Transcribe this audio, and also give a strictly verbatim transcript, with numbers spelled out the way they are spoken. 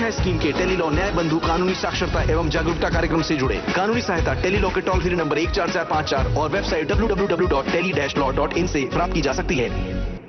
शिक्षा स्कीम के tele law न्याय बंधु कानूनी साक्षरता एवं जागरूकता कार्यक्रम से जुड़े। कानूनी सहायता टेली लॉ के टोल फ्री नंबर एक चार चार पाँच चार और website W W W dot tele dash law dot in से प्राप्त की जा सकती है।